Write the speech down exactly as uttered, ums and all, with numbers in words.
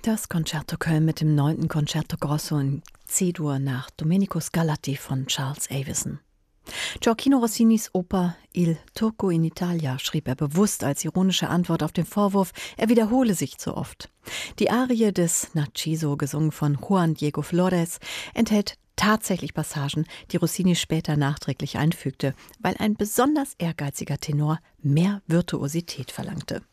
Das Concerto Köln mit dem neunten Concerto Grosso in C-Dur nach Domenico Scarlatti von Charles Avison. Gioacchino Rossinis Oper Il Turco in Italia schrieb er bewusst als ironische Antwort auf den Vorwurf, er wiederhole sich zu oft. Die Arie des Narciso, gesungen von Juan Diego Flores, enthält tatsächlich Passagen, die Rossini später nachträglich einfügte, weil ein besonders ehrgeiziger Tenor mehr Virtuosität verlangte.